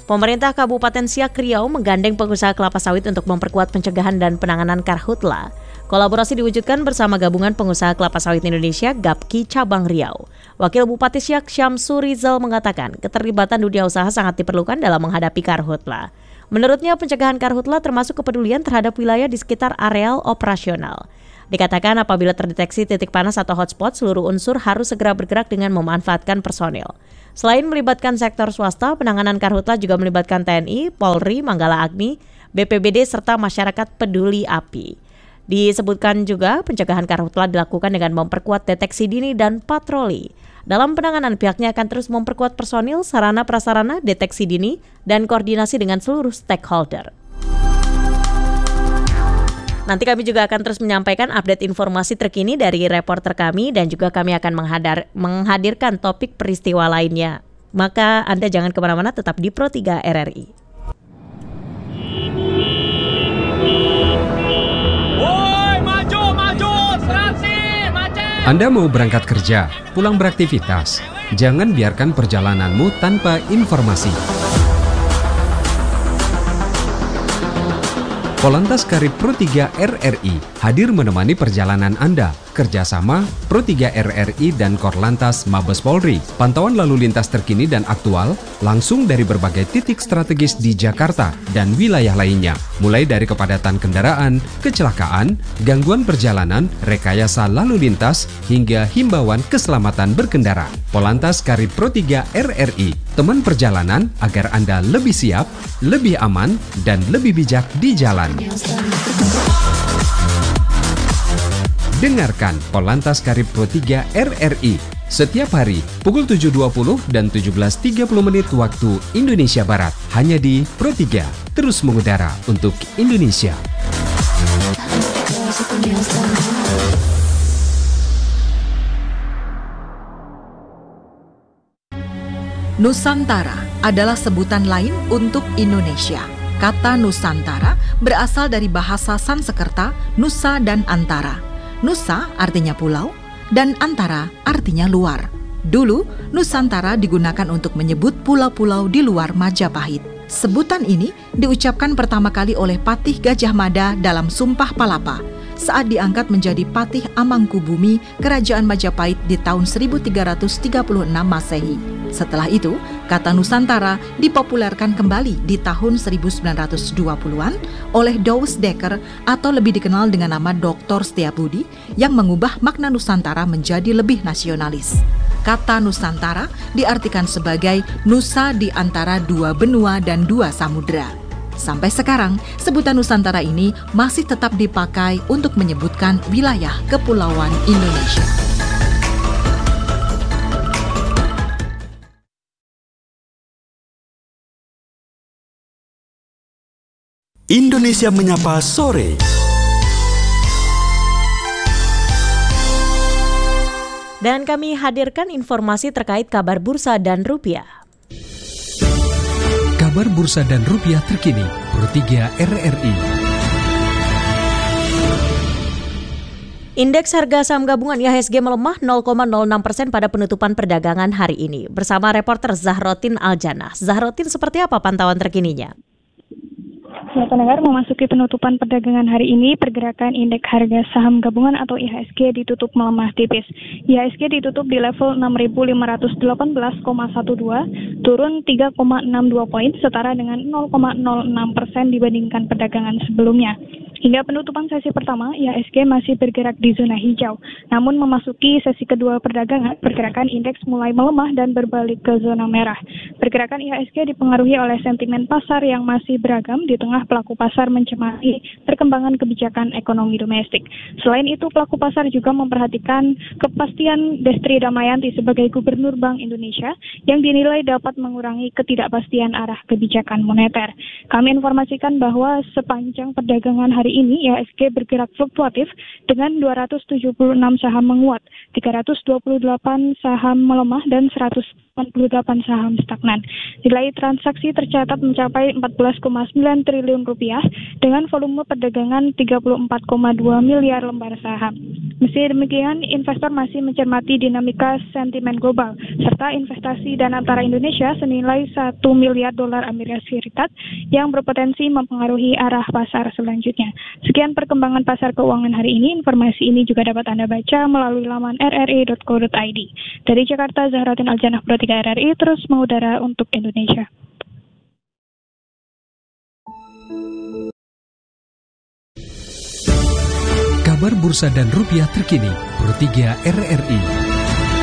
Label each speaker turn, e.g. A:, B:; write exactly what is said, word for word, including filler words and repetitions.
A: Pemerintah Kabupaten Siak Riau menggandeng pengusaha kelapa sawit untuk memperkuat pencegahan dan penanganan karhutla. Kolaborasi diwujudkan bersama Gabungan Pengusaha Kelapa Sawit Indonesia Gapki Cabang Riau. Wakil Bupati Siak Syamsu Rizal mengatakan keterlibatan dunia usaha sangat diperlukan dalam menghadapi karhutla. Menurutnya pencegahan karhutla termasuk kepedulian terhadap wilayah di sekitar areal operasional. Dikatakan apabila terdeteksi titik panas atau hotspot, seluruh unsur harus segera bergerak dengan memanfaatkan personil. Selain melibatkan sektor swasta, penanganan karhutla juga melibatkan T N I, Polri, Manggala Agni, B P B D, serta masyarakat peduli api. Disebutkan juga pencegahan karhutla dilakukan dengan memperkuat deteksi dini dan patroli. Dalam penanganan pihaknya akan terus memperkuat personil, sarana prasarana, deteksi dini, dan koordinasi dengan seluruh stakeholder. Nanti kami juga akan terus menyampaikan update informasi terkini dari reporter kami dan juga kami akan menghadar, menghadirkan topik peristiwa lainnya. Maka Anda jangan kemana-mana, tetap di Pro tiga R R I.
B: Woi, maju, maju, serasi, macet.
C: Anda mau berangkat kerja, pulang beraktivitas. Jangan biarkan perjalananmu tanpa informasi. Polantas Karib Pro tiga R R I hadir menemani perjalanan Anda. Kerjasama Pro tiga R R I dan Korlantas Mabes Polri. Pantauan lalu lintas terkini dan aktual langsung dari berbagai titik strategis di Jakarta dan wilayah lainnya. Mulai dari kepadatan kendaraan, kecelakaan, gangguan perjalanan, rekayasa lalu lintas, hingga himbauan keselamatan berkendara. Polantas Karib Pro tiga R R I, teman perjalanan agar Anda lebih siap, lebih aman, dan lebih bijak di jalan. Dengarkan Polantas Karib Pro tiga R R I setiap hari pukul tujuh dua puluh dan tujuh belas tiga puluh menit waktu Indonesia Barat. Hanya di Pro tiga, terus mengudara untuk Indonesia.
D: Nusantara adalah sebutan lain untuk Indonesia. Kata Nusantara berasal dari bahasa Sanskerta Nusa dan Antara. Nusa artinya pulau dan Antara artinya luar. Dulu, Nusantara digunakan untuk menyebut pulau-pulau di luar Majapahit. Sebutan ini diucapkan pertama kali oleh Patih Gajah Mada dalam Sumpah Palapa saat diangkat menjadi Patih Amangkubumi Kerajaan Majapahit di tahun seribu tiga ratus tiga puluh enam Masehi. Setelah itu, kata Nusantara dipopulerkan kembali di tahun seribu sembilan ratus dua puluhan oleh Douwe Dekker atau lebih dikenal dengan nama Doktor Setiabudi yang mengubah makna Nusantara menjadi lebih nasionalis. Kata Nusantara diartikan sebagai Nusa di antara dua benua dan dua samudera. Sampai sekarang, sebutan Nusantara ini masih tetap dipakai untuk menyebutkan wilayah kepulauan Indonesia.
E: Indonesia Menyapa Sore.
A: Dan kami hadirkan informasi terkait kabar bursa dan rupiah.
C: Kabar bursa dan rupiah terkini, Pro tiga R R I.
A: Indeks harga saham gabungan I H S G melemah nol koma nol enam persen pada penutupan perdagangan hari ini. Bersama reporter Zahrotin Aljannah. Zahrotin, seperti apa pantauan terkininya?
F: Ya, pendengar, memasuki penutupan perdagangan hari ini, pergerakan indeks harga saham gabungan atau I H S G ditutup melemah tipis. I H S G ditutup di level enam ribu lima ratus delapan belas koma dua belas, turun tiga koma enam dua poin, setara dengan nol koma nol enam persen dibandingkan perdagangan sebelumnya. Hingga penutupan sesi pertama, I H S G masih bergerak di zona hijau. Namun memasuki sesi kedua perdagangan, pergerakan indeks mulai melemah dan berbalik ke zona merah. Pergerakan I H S G dipengaruhi oleh sentimen pasar yang masih beragam di tengah pelaku pasar mencemari perkembangan kebijakan ekonomi domestik. Selain itu, pelaku pasar juga memperhatikan kepastian Destri Damayanti sebagai Gubernur Bank Indonesia yang dinilai dapat mengurangi ketidakpastian arah kebijakan moneter. Kami informasikan bahwa sepanjang perdagangan hari ini I H S G bergerak fluktuatif dengan dua ratus tujuh puluh enam saham menguat, tiga ratus dua puluh delapan saham melemah dan seratus delapan puluh delapan saham stagnan. stagnan. Nilai transaksi tercatat mencapai empat belas koma sembilan triliun rupiah dengan volume perdagangan tiga puluh empat koma dua miliar lembar saham. Meski demikian, investor masih mencermati dinamika sentimen global serta investasi dan antara Indonesia senilai satu miliar dolar Amerika Serikat yang berpotensi mempengaruhi arah pasar selanjutnya. Sekian perkembangan pasar keuangan hari ini. Informasi ini juga dapat Anda baca melalui laman r r i dot co dot i d. Dari Jakarta, Zahratin Aljanah, Pro tiga R R I, terus mengudara untuk Indonesia.
C: Kabar bursa dan rupiah terkini, Pro tiga R R I.